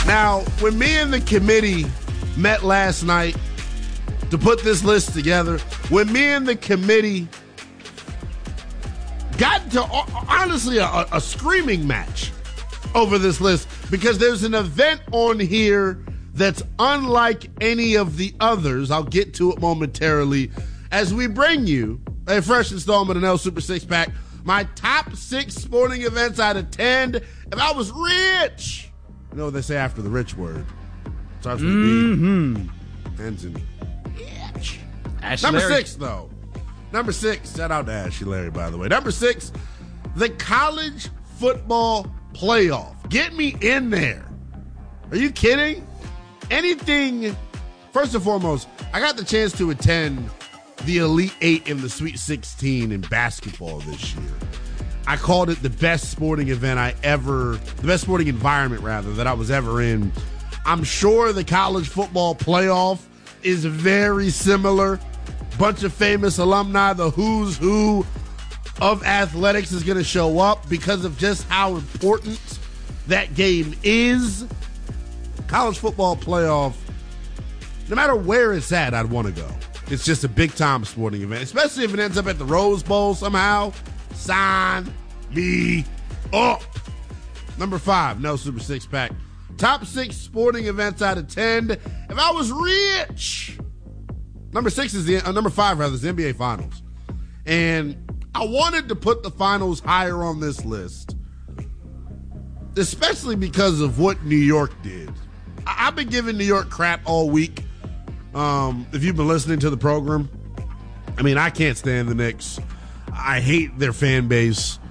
Now, when me and the committee met last night to put this list together, when me and the committee got into, honestly, a screaming match over this list, because there's an event on here that's unlike any of the others. I'll get to it momentarily as we bring you a fresh installment of No Super Six Pack. My top 6 sporting events out of 10. If I was rich, you know what they say after the rich word? Starts with B. Ends in bitch. Number 6, though. Number 6. Shout out to Ashley Larry, by the way. Number 6, the college football playoff. Get me in there. Are you kidding? Anything. First and foremost, I got the chance to attend the Elite 8 in the Sweet 16 in basketball this year. I called it the best sporting event the best sporting environment, rather, that I was ever in. I'm sure the college football playoff is very similar. Bunch of famous alumni, the who's who of athletics is going to show up because of just how important that game is. College football playoff, no matter where it's at, I'd want to go. It's just a big-time sporting event, especially if it ends up at the Rose Bowl somehow. Sign me up. Number 5, no Super Six Pack. Top 6 sporting events out of 10. If I was rich. Number 5 is the NBA Finals. And I wanted to put the finals higher on this list, especially because of what New York did. I've been giving New York crap all week. If you've been listening to the program, I mean, I can't stand the Knicks. I hate their fan base.